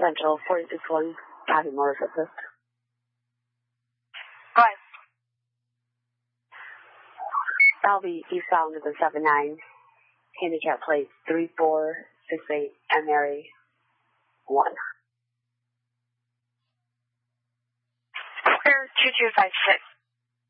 Central 461 Happy Motorcyclist. Go ahead. That'll be eastbound to the 79, handicap plate 3468 MRA 1. Square 2256.